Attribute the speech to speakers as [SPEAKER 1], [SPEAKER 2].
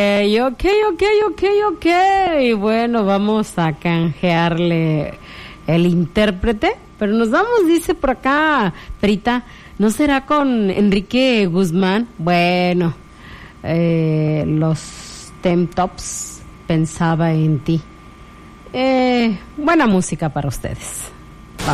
[SPEAKER 1] Ok. Bueno, vamos a canjearle el intérprete, pero nos vamos, dice por acá, Perita, ¿no será con Enrique Guzmán? Bueno, los Temp Tops, pensaba en ti. Buena música para ustedes.